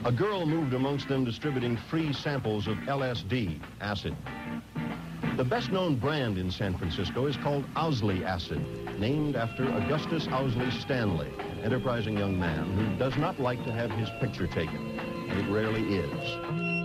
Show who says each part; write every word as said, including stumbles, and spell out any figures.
Speaker 1: A girl moved amongst them distributing free samples of L S D, acid. The best-known brand in San Francisco is called Owsley Acid, named after Augustus Owsley Stanley, enterprising young man who does not like to have his picture taken, and it rarely is.